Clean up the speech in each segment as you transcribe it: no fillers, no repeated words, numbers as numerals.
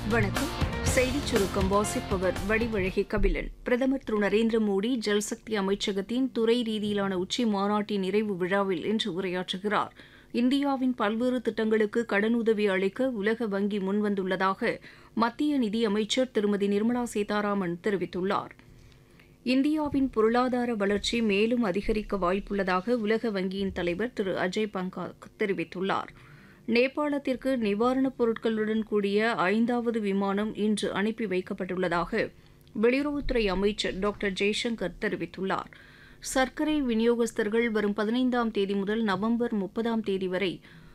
வணக்கம். செய்திச் சுருக்கம் வாசிப்பவர் வடிவழகி கபிலன். பிரதமர் திரு நரேந்திர மோடி ஜல்சக்தி அமைச்சகத்தின் துறை ரீதியிலான உச்சி மாநாட்டின் நிறைவு விழாவில் இன்று உரையாற்றுகிறார். இந்தியாவின் பல்வேறு திட்டங்களுக்கு கடனுதவி அளிக்க உலக வங்கி முன்வந்துள்ளதாக மத்திய நிதியமைச்சர் திருமதி நிர்மலா சீதாராமன் தெரிவித்துள்ளார். இந்தியாவின் பொருளாதார வளர்ச்சி மேலும் அதிகரிக்க வாய்ப்புள்ளதாக உலக வங்கியின் தலைவர் திரு அஜய் பங்கா தெரிவித்துள்ளார். நேபாளத்திற்கு நிவாரணப் பொருட்களுடன் கூடிய 5வது விமானம் இன்று அனுப்பி வைக்கப்பட்டுள்ளதாக வெளியுறவுத்துறை அமைச்சர் டாக்டர் ஜெய்சங்கர் தெரிவித்துள்ளார். சர்க்கரை விநியோகஸ்தர்கள் வரும் 15ஆம் தேதி முதல் நவம்பர் 30ஆம் தேதி வரை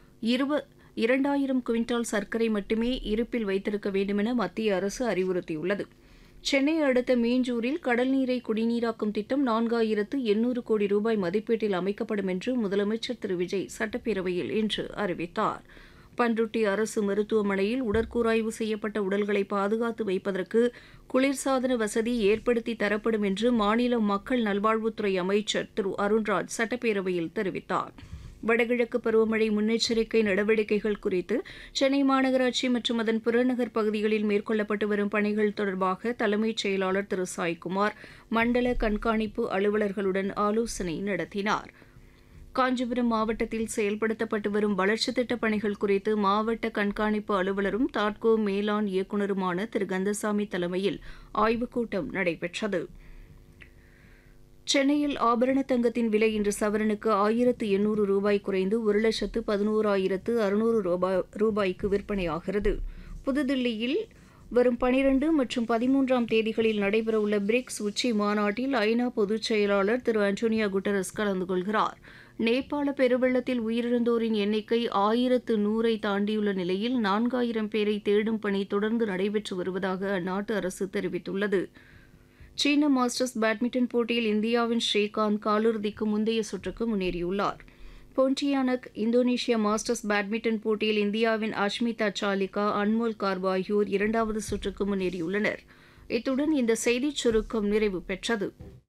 2000 குவிண்டால் சர்க்கரை மட்டுமே இருப்பில் வைத்திருக்க வேண்டுமென மத்திய அரசு அறிவுறுத்தியுள்ளது. சென்னை அடுத்த மீஞ்சூரில் கடல் நீரை குடிநீராக்கும் திட்டம் 4800 கோடி ரூபாய் மதிப்பீட்டில் அமைக்கப்படும் என்று முதலமைச்சர் திரு விஜய் சட்டப்பேரவையில் இன்று அறிவித்தார். பண்ருட்டி அரசு மருத்துவமனையில் உடற்கூராய்வு செய்யப்பட்ட உடல்களை பாதுகாத்து வைப்பதற்கு குளிர்சாதன வசதி ஏற்படுத்தி தரப்படும் என்று மாநில மக்கள் நல்வாழ்வுத்துறை அமைச்சர் திரு அருண்ராஜ் சட்டப்பேரவையில் தெரிவித்தார். வடகிழக்கு பருவமழை முன்னெச்சரிக்கை நடவடிக்கைகள் குறித்து சென்னை மாநகராட்சி மற்றும் அதன் புறநகர் பகுதிகளில் மேற்கொள்ளப்பட்டு வரும் பணிகள் தொடர்பாக தலைமைச் செயலாளர் திரு சாய்குமார் மண்டல கண்காணிப்பு அலுவலர்களுடன் ஆலோசனை நடத்தினார். காஞ்சிபுரம் மாவட்டத்தில் செயல்படுத்தப்பட்டு வரும் வளர்ச்சித் திட்டப் பணிகள் குறித்து மாவட்ட கண்காணிப்பு அலுவலரும் தாட்கோ மேலாண் இயக்குநருமான திரு கந்தசாமி தலைமையில் ஆய்வுக் கூட்டம் நடைபெற்றது. சென்னையில் ஆபரண தங்கத்தின் விலை இன்று சவரனுக்கு 1800 ரூபாய் குறைந்து 1,11,600 ரூபாய்க்கு விற்பனையாகிறது. புதுதில்லியில் வரும் 12 மற்றும் 13ஆம் தேதிகளில் நடைபெறவுள்ள பிரிக்ஸ் உச்சி மாநாட்டில் ஐநா பொதுச் செயலாளர் திரு அன்டோனியோ குட்டரஸ் கலந்து கொள்கிறார். நேபாள பெருவெள்ளத்தில் உயிரிழந்தோரின் எண்ணிக்கை 1100 தாண்டியுள்ள நிலையில் 4000 பேரை தேடும் பணி தொடர்ந்து நடைபெற்று வருவதாக அந்நாட்டு அரசு தெரிவித்துள்ளது. சீன மாஸ்டர்ஸ் பேட்மிண்டன் போட்டியில் இந்தியாவின் ஸ்ரீகாந்த் காலிறுதிக்கு முந்தைய சுற்றுக்கு முன்னேறியுள்ளார். போன்டியானக் இந்தோனேஷியா மாஸ்டர்ஸ் பேட்மிண்டன் போட்டியில் இந்தியாவின் அஷ்மிதா சாலிகா, அன்மோல் கார்ப் ஆகியோர் 2வது சுற்றுக்கு முன்னேறியுள்ளனர். இத்துடன் இந்த செய்திச் சுருக்கம் நிறைவு பெற்றது.